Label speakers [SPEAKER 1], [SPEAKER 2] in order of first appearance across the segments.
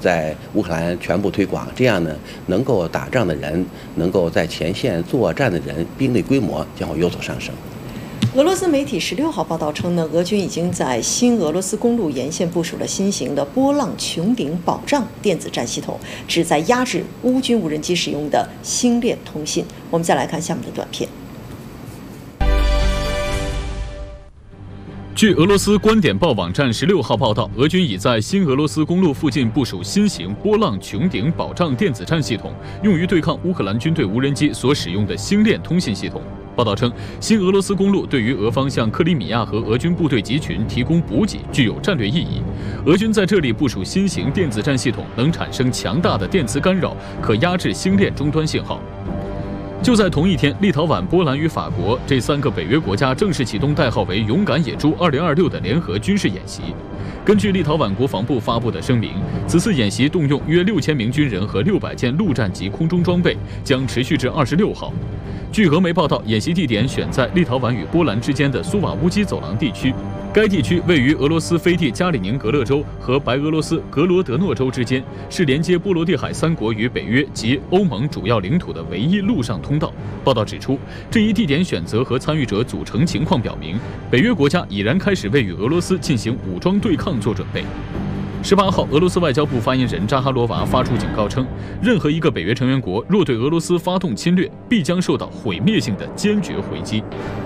[SPEAKER 1] 在乌克兰全部推广，这样呢，能够打仗的人，能够在前线作战的人，兵力规模将会有所上升。
[SPEAKER 2] 俄罗斯媒体16号报道称呢，俄军已经在新俄罗斯公路沿线部署了新型的波浪穹顶保障电子战系统，旨在压制乌军无人机使用的星链通信。我们再来看下面的短片。
[SPEAKER 3] 据俄罗斯观点报网站16号报道，俄军已在新俄罗斯公路附近部署新型波浪穹顶保障电子战系统，用于对抗乌克兰军队无人机所使用的星链通信系统。报道称，新俄罗斯公路对于俄方向克里米亚和俄军部队集群提供补给具有战略意义。俄军在这里部署新型电子战系统，能产生强大的电磁干扰，可压制星链终端信号。就在同一天，立陶宛、波兰与法国这3个北约国家正式启动代号为“勇敢野猪2026”的联合军事演习。根据立陶宛国防部发布的声明，此次演习动用约6000名军人和600件陆战及空中装备，将持续至26号。据俄媒报道，演习地点选在立陶宛与波兰之间的苏瓦乌基走廊地区。该地区位于俄罗斯飞地加里宁格勒州和白俄罗斯格罗德诺州之间，是连接波罗的海3国与北约及欧盟主要领土的唯一陆上通道。报道指出，这一地点选择和参与者组成情况表明，北约国家已然开始为与俄罗斯进行武装对抗做准备。18号，俄罗斯外交部发言人扎哈罗娃发出警告称，任何一个北约成员国若对俄罗斯发动侵略，必将受到毁灭性的坚决回击。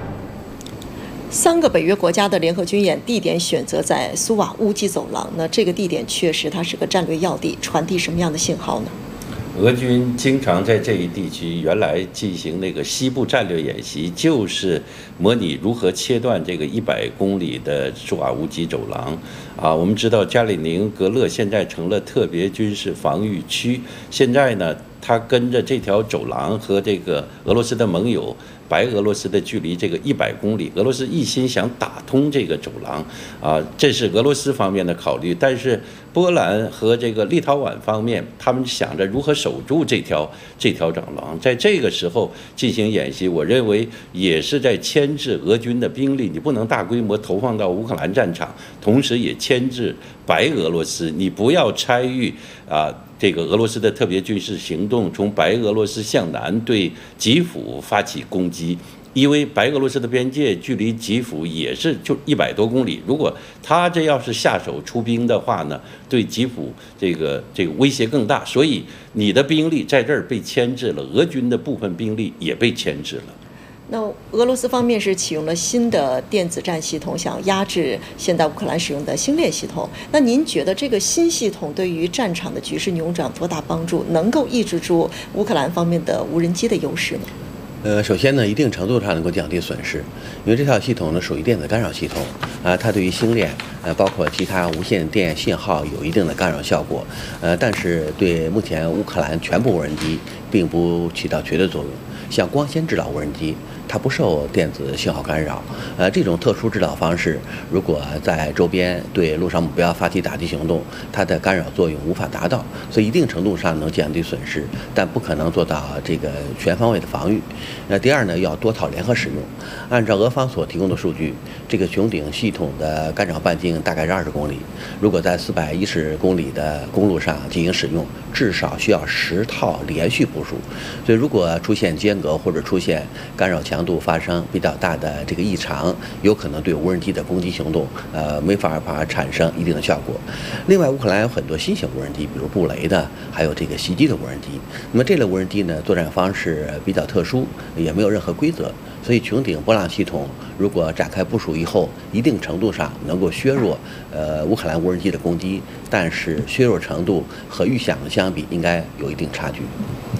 [SPEAKER 2] 3个北约国家的联合军演地点选择在苏瓦乌基走廊，那这个地点确实它是个战略要地，传递什么样的信号呢？
[SPEAKER 4] 俄军经常在这一地区原来进行那个西部战略演习，就是模拟如何切断这个100公里的苏瓦乌基走廊。我们知道加里宁格勒现在成了特别军事防御区，现在呢，它跟着这条走廊和这个俄罗斯的盟友白俄罗斯的距离这个100公里，俄罗斯一心想打通这个走廊，这是俄罗斯方面的考虑。但是波兰和这个立陶宛方面，他们想着如何守住这条走廊，在这个时候进行演习，我认为也是在牵制俄军的兵力，你不能大规模投放到乌克兰战场，同时也牵制白俄罗斯，你不要参与这个俄罗斯的特别军事行动，从白俄罗斯向南对基辅发起攻击，因为白俄罗斯的边界距离基辅也是就100多公里，如果他这要是下手出兵的话呢，对基辅这个威胁更大，所以你的兵力在这儿被牵制了，俄军的部分兵力也被牵制了。
[SPEAKER 2] 那俄罗斯方面是启用了新的电子战系统，想压制现在乌克兰使用的星链系统。那您觉得这个新系统对于战场的局势扭转多大帮助？能够抑制住乌克兰方面的无人机的优势呢？
[SPEAKER 1] 首先呢，一定程度上能够降低损失，因为这套系统呢属于电子干扰系统，它对于星链包括其他无线电信号有一定的干扰效果，但是对目前乌克兰全部无人机并不起到绝对作用。像光纤制导无人机，它不受电子信号干扰，这种特殊制导方式，如果在周边对陆上目标发起打击行动，它的干扰作用无法达到，所以一定程度上能降低损失，但不可能做到这个全方位的防御。第二呢，要多套联合使用。按照俄方所提供的数据，这个穹顶系统的干扰半径大概是20公里，如果在410公里的公路上进行使用，至少需要10套连续部署。所以如果出现间隔或者出现干扰强度发生比较大的这个异常，有可能对无人机的攻击行动没法产生一定的效果。另外，乌克兰有很多新型无人机，比如布雷的，还有这个袭击的无人机。那么这类无人机呢，作战方式比较特殊，也没有任何规则，所以穹顶波浪系统如果展开部署以后，一定程度上能够削弱乌克兰无人机的攻击，但是削弱程度和预想的相比，应该有一定差距。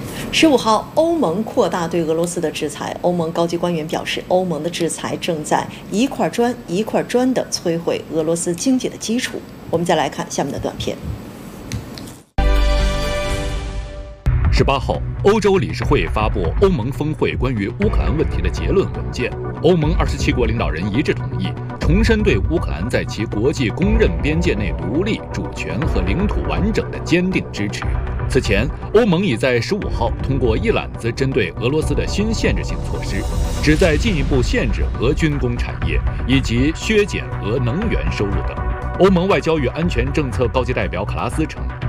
[SPEAKER 2] 15号，欧盟扩大对俄罗斯的制裁。欧盟高级官员表示，欧盟的制裁正在一块砖一块砖地摧毁俄罗斯经济的基础。我们再来看下面的短片。
[SPEAKER 5] 18号，欧洲理事会发布欧盟峰会关于乌克兰问题的结论文件。欧盟27国领导人一致同意，重申对乌克兰在其国际公认边界内独立、主权和领土完整的坚定支持。此前，欧盟已在15号通过一揽子针对俄罗斯的新限制性措施，旨在进一步限制俄军工产业以及削减俄能源收入等。欧盟外交与安全政策高级代表卡拉斯称，